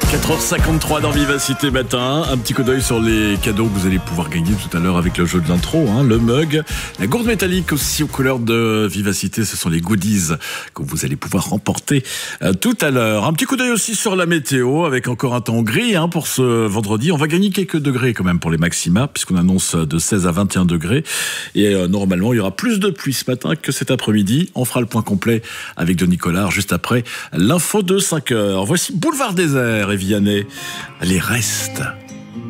4h53 dans Vivacité Matin. Un petit coup d'œil sur les cadeaux que vous allez pouvoir gagner tout à l'heure avec le jeu de l'intro. Le mug, la gourde métallique aussi aux couleurs de Vivacité. Ce sont les goodies que vous allez pouvoir remporter tout à l'heure. Un petit coup d'œil aussi sur la météo avec encore un temps gris pour ce vendredi. On va gagner quelques degrés quand même pour les maxima puisqu'on annonce de 16 à 21 degrés. Et normalement, il y aura plus de pluie ce matin que cet après-midi. On fera le point complet avec Denis Collard juste après l'info de 5h. Voici Boulevard Désert et Vianney. Les restes.